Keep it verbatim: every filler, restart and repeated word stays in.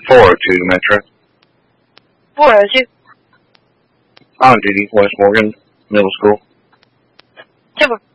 four oh two Metro. four oh two. On duty, West Morgan Middle School. Super.